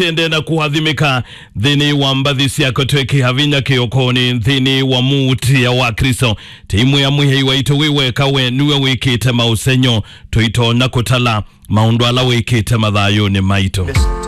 tende na kuadhimika dhini wa mbathisi yako tweki havinya kiokoni dhini wa muti ya wa Kristo timu ya muhei wa ito wiwe kawe nuwe wikite mausenyo tuito na kutala maundu ala wikite madhayo ni maito.